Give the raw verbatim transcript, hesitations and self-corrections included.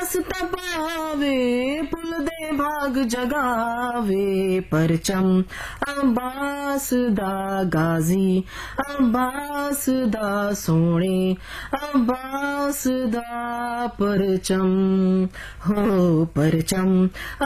वास्ता पावे पुल दे भाग जगावे परचम अब्बास दा गाजी अब्बास दा सोने अब्बास दा परचम हो परचम